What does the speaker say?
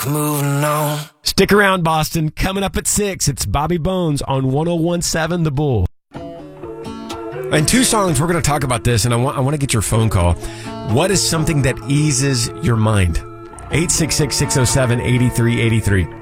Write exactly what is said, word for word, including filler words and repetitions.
Moving on. Stick around, Boston. Coming up at six, it's Bobby Bones on one oh one point seven The Bull. In two songs, we're going to talk about this, and I want I want to get your phone call. What is something that eases your mind? eight six six, six oh seven, eight three eight three.